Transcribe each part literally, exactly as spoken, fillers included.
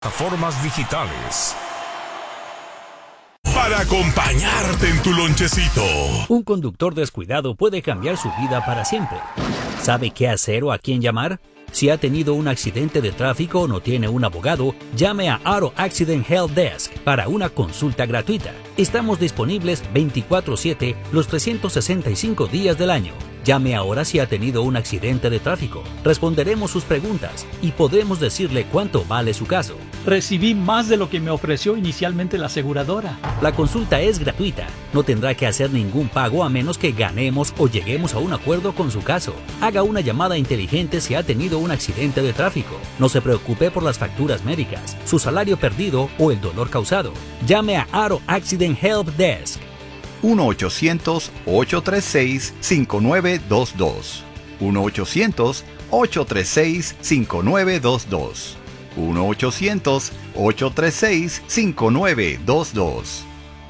plataformas digitales. Para acompañarte en tu lonchecito. Un conductor descuidado puede cambiar su vida para siempre. ¿Sabe qué hacer o a quién llamar? Si ha tenido un accidente de tráfico o no tiene un abogado, llame a Auto Accident Help Desk para una consulta gratuita. Estamos disponibles veinticuatro siete los trescientos sesenta y cinco días del año. Llame ahora si ha tenido un accidente de tráfico. Responderemos sus preguntas y podremos decirle cuánto vale su caso. Recibí más de lo que me ofreció inicialmente la aseguradora. La consulta es gratuita. No tendrá que hacer ningún pago a menos que ganemos o lleguemos a un acuerdo con su caso. Haga una llamada inteligente si ha tenido un accidente de tráfico. No se preocupe por las facturas médicas, su salario perdido o el dolor causado. Llame a Auto Accident Help Desk. uno ochocientos, ocho tres seis, cinco nueve dos dos. uno ochocientos, ocho tres seis, cinco nueve dos dos. uno ochocientos, ocho tres seis, cinco nueve dos dos.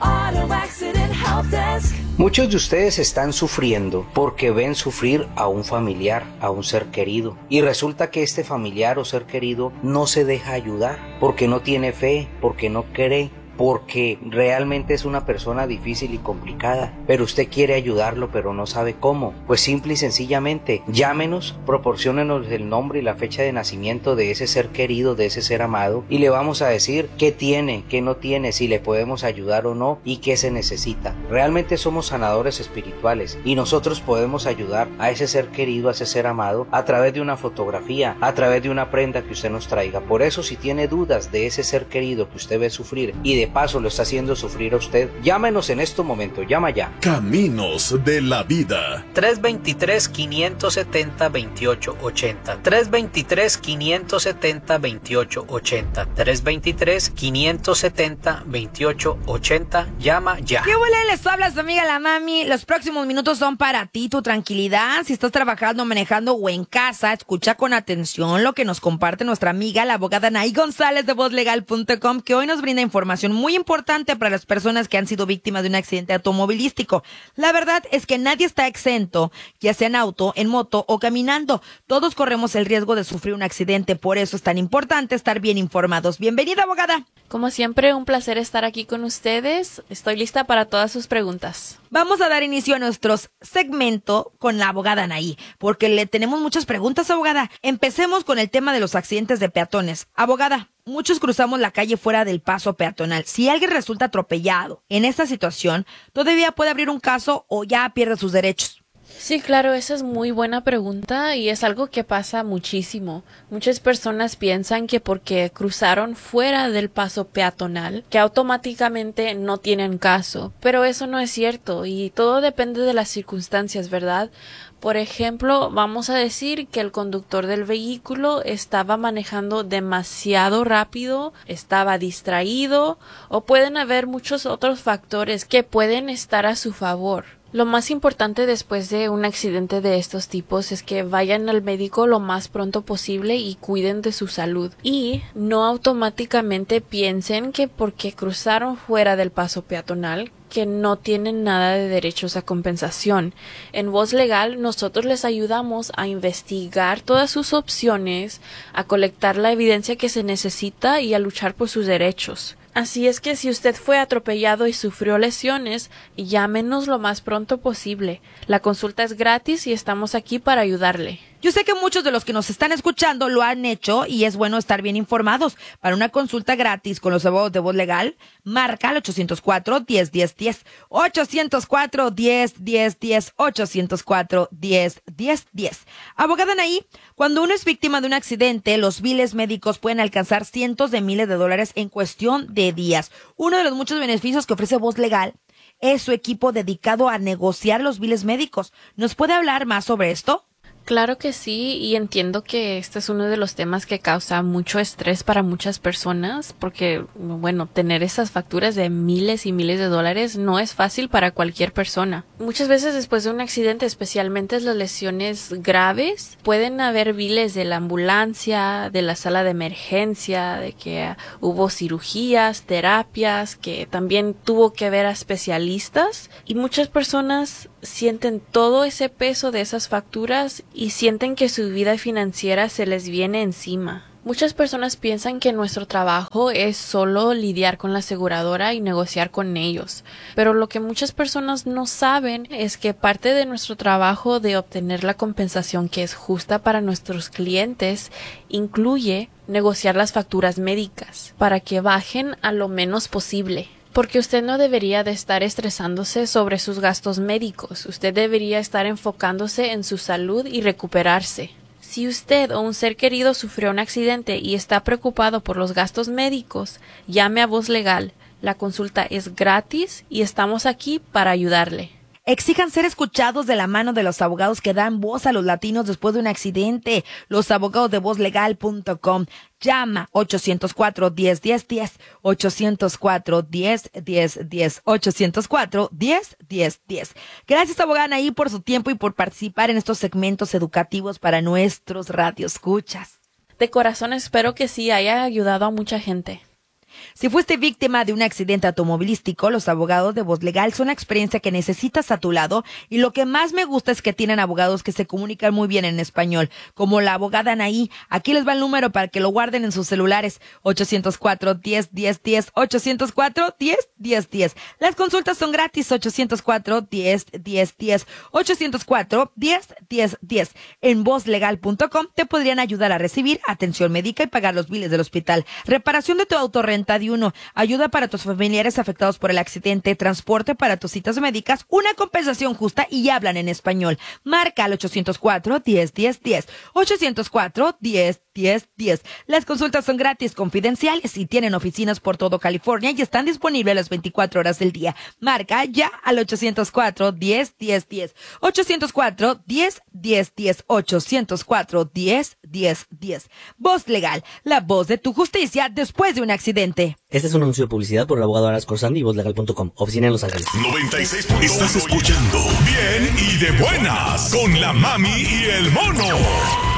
Muchos de ustedes están sufriendo porque ven sufrir a un familiar, a un ser querido. Y resulta que este familiar o ser querido no se deja ayudar porque no tiene fe, porque no cree, porque realmente es una persona difícil y complicada, pero usted quiere ayudarlo pero no sabe cómo. Pues simple y sencillamente llámenos, proporciónenos el nombre y la fecha de nacimiento de ese ser querido, de ese ser amado, y le vamos a decir qué tiene, qué no tiene, si le podemos ayudar o no y qué se necesita. Realmente somos sanadores espirituales y nosotros podemos ayudar a ese ser querido, a ese ser amado, a través de una fotografía, a través de una prenda que usted nos traiga. Por eso, si tiene dudas de ese ser querido que usted ve sufrir y de paso lo está haciendo sufrir a usted, llámenos en este momento, llama ya. Caminos de la vida. tres dos tres, cinco siete cero, veintiocho ochenta. tres dos tres, cinco siete cero, veintiocho ochenta. tres dos tres, cinco siete cero, veintiocho ochenta. Llama ya. ¿Qué huele? Les habla su amiga la Mami. Los próximos minutos son para ti, tu tranquilidad. Si estás trabajando, manejando o en casa, escucha con atención lo que nos comparte nuestra amiga, la abogada Anaí González de voz legal punto com, que hoy nos brinda información muy importante para las personas que han sido víctimas de un accidente automovilístico. La verdad es que nadie está exento, ya sea en auto, en moto o caminando. Todos corremos el riesgo de sufrir un accidente, por eso es tan importante estar bien informados. Bienvenida, abogada. Como siempre, un placer estar aquí con ustedes. Estoy lista para todas sus preguntas. Vamos a dar inicio a nuestro segmento con la abogada Anaí, porque le tenemos muchas preguntas, abogada. Empecemos con el tema de los accidentes de peatones. Abogada, muchos cruzamos la calle fuera del paso peatonal. Si alguien resulta atropellado en esta situación, ¿todavía puede abrir un caso o ya pierde sus derechos? Sí, claro, esa es muy buena pregunta y es algo que pasa muchísimo. Muchas personas piensan que porque cruzaron fuera del paso peatonal, que automáticamente no tienen caso, pero eso no es cierto y todo depende de las circunstancias, ¿verdad? Por ejemplo, vamos a decir que el conductor del vehículo estaba manejando demasiado rápido, estaba distraído o pueden haber muchos otros factores que pueden estar a su favor. Lo más importante después de un accidente de estos tipos es que vayan al médico lo más pronto posible y cuiden de su salud. Y no automáticamente piensen que porque cruzaron fuera del paso peatonal que no tienen nada de derechos a compensación. En Voz Legal nosotros les ayudamos a investigar todas sus opciones, a colectar la evidencia que se necesita y a luchar por sus derechos. Así es que si usted fue atropellado y sufrió lesiones, llámenos lo más pronto posible. La consulta es gratis y estamos aquí para ayudarle. Yo sé que muchos de los que nos están escuchando lo han hecho y es bueno estar bien informados. Para una consulta gratis con los abogados de Voz Legal, marca al ochocientos cuatro, diez, diez, diez, ochocientos cuatro, diez, diez, diez, ochocientos cuatro, diez, diez, diez. Abogada Anaí, cuando uno es víctima de un accidente, los biles médicos pueden alcanzar cientos de miles de dólares en cuestión de días. Uno de los muchos beneficios que ofrece Voz Legal es su equipo dedicado a negociar los biles médicos. ¿Nos puede hablar más sobre esto? Claro que sí, y entiendo que este es uno de los temas que causa mucho estrés para muchas personas, porque, bueno, tener esas facturas de miles y miles de dólares no es fácil para cualquier persona. Muchas veces después de un accidente, especialmente las lesiones graves, pueden haber biles de la ambulancia, de la sala de emergencia, de que hubo cirugías, terapias, que también tuvo que ver a especialistas, y muchas personas sienten todo ese peso de esas facturas y sienten que su vida financiera se les viene encima. Muchas personas piensan que nuestro trabajo es solo lidiar con la aseguradora y negociar con ellos, pero lo que muchas personas no saben es que parte de nuestro trabajo de obtener la compensación que es justa para nuestros clientes incluye negociar las facturas médicas para que bajen a lo menos posible. Porque usted no debería de estar estresándose sobre sus gastos médicos, usted debería estar enfocándose en su salud y recuperarse. Si usted o un ser querido sufrió un accidente y está preocupado por los gastos médicos, llame a Voz Legal. La consulta es gratis y estamos aquí para ayudarle. Exijan ser escuchados de la mano de los abogados que dan voz a los latinos después de un accidente. Los abogados de voz legal punto com. Llama ochocientos cuatro, diez, diez, diez, ochocientos cuatro, diez, diez, diez, ochocientos cuatro, diez, diez, diez. Gracias, abogada Anaí, por su tiempo y por participar en estos segmentos educativos para nuestros radioescuchas. De corazón espero que sí haya ayudado a mucha gente. Si fuiste víctima de un accidente automovilístico, los abogados de Voz Legal son una experiencia que necesitas a tu lado, y lo que más me gusta es que tienen abogados que se comunican muy bien en español, como la abogada Anaí. Aquí les va el número para que lo guarden en sus celulares: ochocientos cuatro, diez, diez, diez, ochocientos cuatro, diez, diez, diez. Las consultas son gratis: ochocientos cuatro, diez, diez, diez, ochocientos cuatro, diez, diez, diez. En voz legal punto com te podrían ayudar a recibir atención médica y pagar los biles del hospital, reparación de tu auto renta de uno, ayuda para tus familiares afectados por el accidente, transporte para tus citas médicas, una compensación justa, y hablan en español. Marca al ochocientos cuatro, diez, diez, diez, ochocientos cuatro, diez, diez, diez. Las consultas son gratis, confidenciales y tienen oficinas por todo California y están disponibles las veinticuatro horas del día. Marca ya al ochocientos cuatro, diez, diez, diez, ochocientos cuatro, diez, diez, diez, ochocientos cuatro, diez, diez, diez. Voz Legal, la voz de tu justicia después de un accidente. Este es un anuncio de publicidad por el abogado Aras Corsandi y voz legal punto com, oficina en Los Ángeles. noventa y seis punto uno. Estás escuchando Bien y de Buenas con la Mami y el Mono.